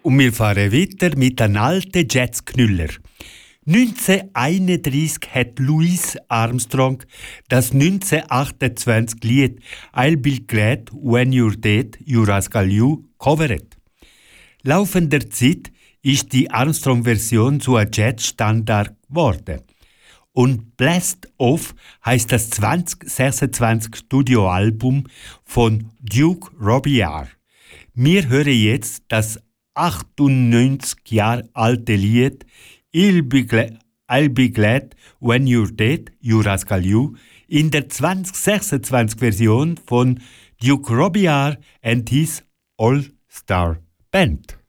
Und wir fahren weiter mit einem alten Jazzknüller. 1931 hat Louis Armstrong das 1928 Lied I'll Be Glad When You're Dead, You Rascal You covert. Laufender Zeit ist die Armstrong-Version zu einem Jazz-Standard geworden. Und Blast Off heisst das 2026 Studioalbum von Duke Robillard. Wir hören jetzt das 98 Jahre alte Lied I'll Be Glad When You're Dead, You Rascal You in der 2026 Version von Duke Robillard and his All-Star Band.